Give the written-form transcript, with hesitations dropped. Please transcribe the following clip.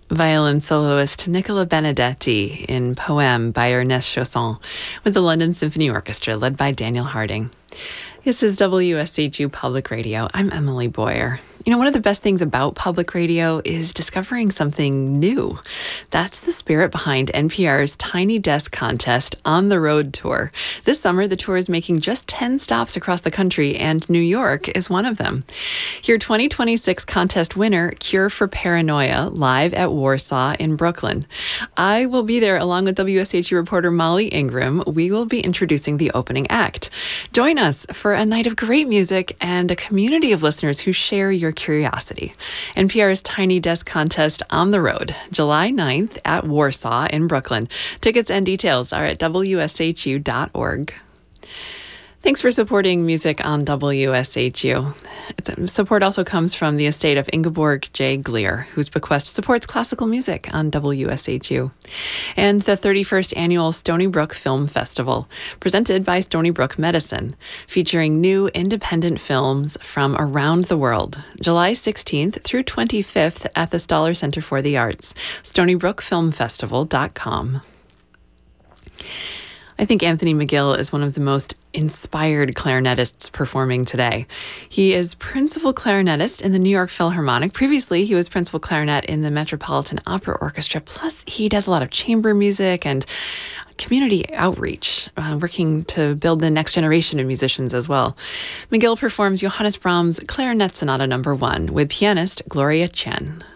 Violin soloist Nicola Benedetti in Poème by Ernest Chausson with the London Symphony Orchestra led by Daniel Harding. This is WSHU Public Radio. I'm Emily Boyer. You know, one of the best things about public radio is discovering something new. That's the spirit behind NPR's Tiny Desk Contest On the Road tour. This summer, the tour is making just 10 stops across the country, and New York is one of them. Hear 2026 contest winner Cure for Paranoia live at Warsaw in Brooklyn. I will be there along with WSHU reporter Molly Ingram. We will be introducing the opening act. Join us for a night of great music and a community of listeners who share your curiosity. NPR's Tiny Desk Contest On the Road, July 9th at Warsaw in Brooklyn. Tickets and details are at WSHU.org. Thanks for supporting music on WSHU. Support also comes from the estate of Ingeborg J. Gleer, whose bequest supports classical music on WSHU. And the 31st Annual Stony Brook Film Festival, presented by Stony Brook Medicine, featuring new independent films from around the world, July 16th through 25th at the Stoller Center for the Arts, StonyBrookFilmFestival.com. I think Anthony McGill is one of the most inspired clarinetists performing today. He is principal clarinetist in the New York Philharmonic. Previously, he was principal clarinet in the Metropolitan Opera Orchestra. Plus, he does a lot of chamber music and community outreach, working to build the next generation of musicians as well. McGill performs Johannes Brahms' Clarinet Sonata No. 1 with pianist Gloria Chen.